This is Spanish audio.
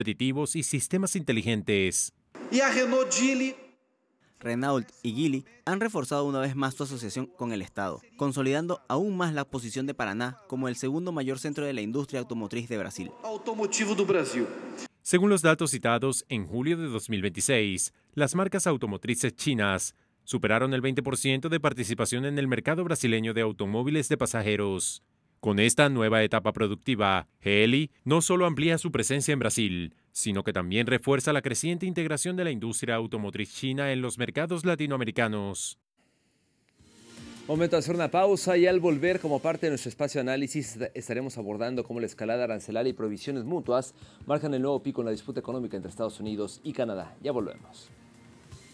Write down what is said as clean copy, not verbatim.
competitivos y sistemas inteligentes. Y a Renault Geely. Renault y Geely han reforzado una vez más su asociación con el Estado, consolidando aún más la posición de Paraná como el segundo mayor centro de la industria automotriz de Brasil. Automotivo do Brasil. Según los datos citados, en julio de 2026, las marcas automotrices chinas superaron el 20% de participación en el mercado brasileño de automóviles de pasajeros. Con esta nueva etapa productiva, Geely no solo amplía su presencia en Brasil, sino que también refuerza la creciente integración de la industria automotriz china en los mercados latinoamericanos. Momento de hacer una pausa y al volver, como parte de nuestro espacio de análisis, estaremos abordando cómo la escalada arancelaria y prohibiciones mutuas marcan el nuevo pico en la disputa económica entre Estados Unidos y Canadá. Ya volvemos.